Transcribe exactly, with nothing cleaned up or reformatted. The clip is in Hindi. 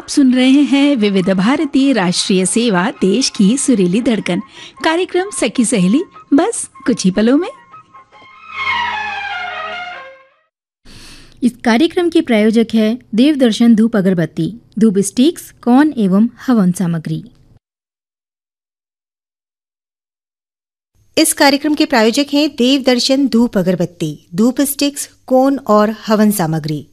आप सुन रहे हैं विविध भारती राष्ट्रीय सेवा, देश की सुरीली धड़कन। कार्यक्रम सखी सहेली, बस कुछ ही पलों में। इस कार्यक्रम के प्रायोजक है देवदर्शन धूप अगरबत्ती, धूप स्टिक्स, कौन एवं हवन सामग्री। इस कार्यक्रम के प्रायोजक हैं देवदर्शन धूप अगरबत्ती, धूप स्टिक्स, कोन और हवन सामग्री।